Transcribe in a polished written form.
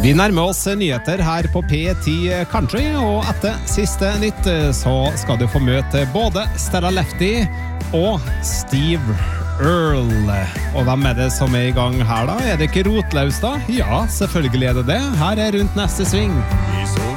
Vi nærmer oss nyheter her på P10 Country, og etter siste nytt så skal du få møte både Stella Lefty og Steve Earle. Og hvem er det som er i gang her da? Er det ikke Rotlaus da? Ja, selvfølgelig er det det. Her er Rundt neste sving.